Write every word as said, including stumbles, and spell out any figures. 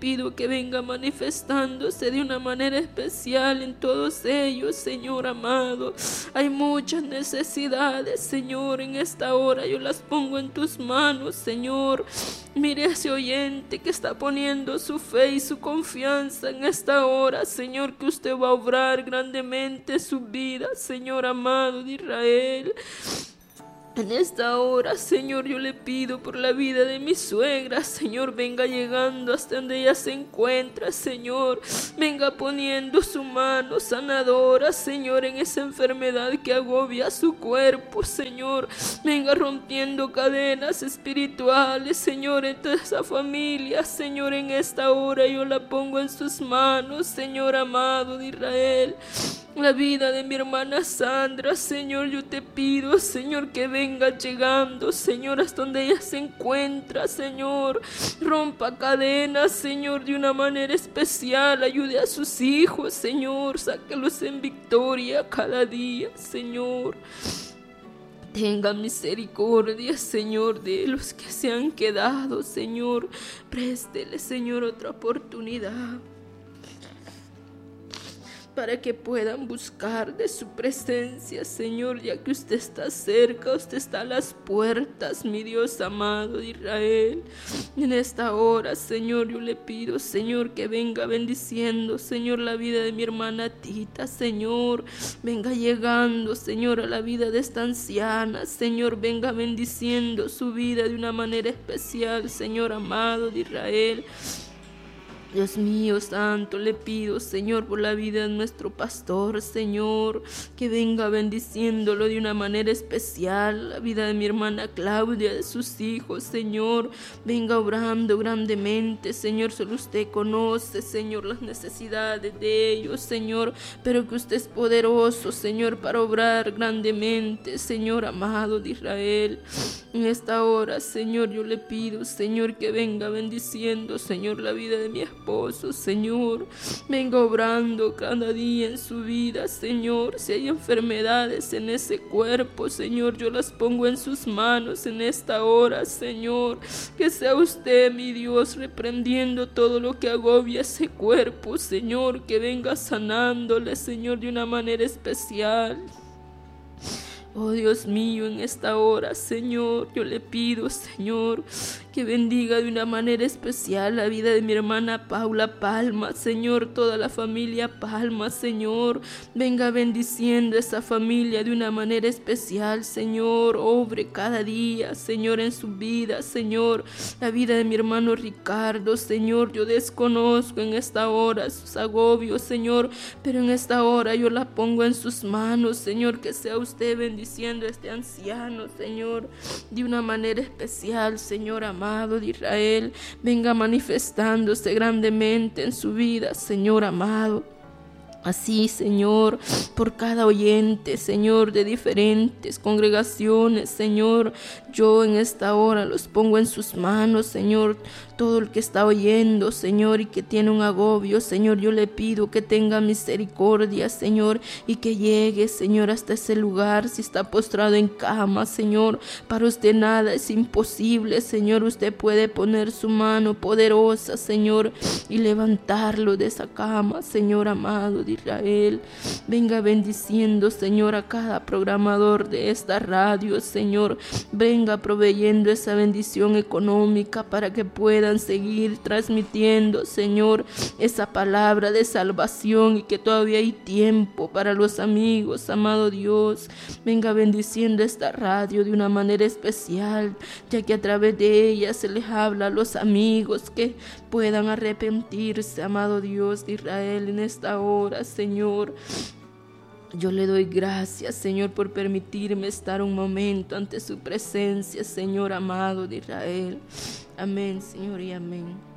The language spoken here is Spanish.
pido que venga manifestándose de una manera especial en todos ellos, Señor amado. Hay muchas necesidades, Señor, en esta hora yo las pongo en tus manos, Señor. Mire a ese oyente que está poniendo su fe y su confianza en esta hora, Señor, que usted va a obrar grandemente su vida, Señor amado de Israel. En esta hora, Señor, yo le pido por la vida de mi suegra, Señor, venga llegando hasta donde ella se encuentra, Señor, venga poniendo su mano sanadora, Señor, en esa enfermedad que agobia su cuerpo, Señor, venga rompiendo cadenas espirituales, Señor, en toda esa familia, Señor, en esta hora yo la pongo en sus manos, Señor amado de Israel. La vida de mi hermana Sandra, Señor, yo te pido, Señor, que venga llegando, Señor, hasta donde ella se encuentra, Señor. Rompa cadenas, Señor, de una manera especial. Ayude a sus hijos, Señor. Sáquelos en victoria cada día, Señor. Tenga misericordia, Señor, de los que se han quedado, Señor. Préstele, Señor, otra oportunidad, para que puedan buscar de su presencia, Señor, ya que usted está cerca, usted está a las puertas, mi Dios amado de Israel. En esta hora, Señor, yo le pido, Señor, que venga bendiciendo, Señor, la vida de mi hermana Tita, Señor, venga llegando, Señor, a la vida de esta anciana, Señor, venga bendiciendo su vida de una manera especial, Señor amado de Israel. Dios mío santo, le pido, Señor, por la vida de nuestro pastor, Señor, que venga bendiciéndolo de una manera especial, la vida de mi hermana Claudia, de sus hijos, Señor, venga obrando grandemente, Señor, solo usted conoce, Señor, las necesidades de ellos, Señor, pero que usted es poderoso, Señor, para obrar grandemente, Señor amado de Israel. En esta hora, Señor, yo le pido, Señor, que venga bendiciendo, Señor, la vida de mi esposo, Señor, venga obrando cada día en su vida, Señor. Si hay enfermedades en ese cuerpo, Señor, yo las pongo en sus manos en esta hora, Señor. Que sea usted, mi Dios, reprendiendo todo lo que agobia ese cuerpo, Señor, que venga sanándole, Señor, de una manera especial. Oh Dios mío, en esta hora, Señor, yo le pido, Señor, que bendiga de una manera especial la vida de mi hermana Paula Palma, Señor, toda la familia Palma, Señor, venga bendiciendo esa familia de una manera especial, Señor, obre cada día, Señor, en su vida, Señor, la vida de mi hermano Ricardo, Señor, yo desconozco en esta hora sus agobios, Señor, pero en esta hora yo la pongo en sus manos, Señor, que sea usted bendiciendo a este anciano, Señor, de una manera especial, Señor amado de Israel, venga manifestándose grandemente en su vida, Señor amado. Así, Señor, por cada oyente, Señor, de diferentes congregaciones, Señor, yo en esta hora los pongo en sus manos, Señor, todo el que está oyendo, Señor, y que tiene un agobio, Señor, yo le pido que tenga misericordia, Señor, y que llegue, Señor, hasta ese lugar. Si está postrado en cama, Señor, para usted nada es imposible, Señor, usted puede poner su mano poderosa, Señor, y levantarlo de esa cama, Señor amado de Israel. Venga bendiciendo, Señor, a cada programador de esta radio, Señor, venga proveyendo esa bendición económica para que puedan seguir transmitiendo, Señor, esa palabra de salvación, y que todavía hay tiempo para los amigos, amado Dios. Venga bendiciendo esta radio de una manera especial, ya que a través de ella se les habla a los amigos que puedan arrepentirse, amado Dios de Israel, en esta hora, Señor. Yo le doy gracias, Señor, por permitirme estar un momento ante su presencia, Señor amado de Israel. Amén, Señor, y amén.